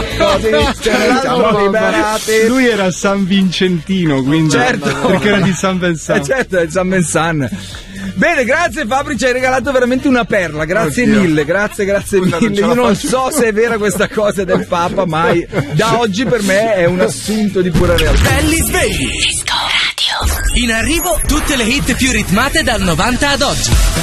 siamo liberati. Lui era San Vincentino, quindi certo, perché era di San Vincent. Certo, è San Vincent. Bene, grazie Fabri, ci hai regalato veramente una perla, grazie mille, grazie mille. Io non so se è vera questa cosa del Papa, ma da oggi per me è un assunto di pura realtà. Belli svegli. Disco Radio. In arrivo tutte le hit più ritmate dal 90 ad oggi.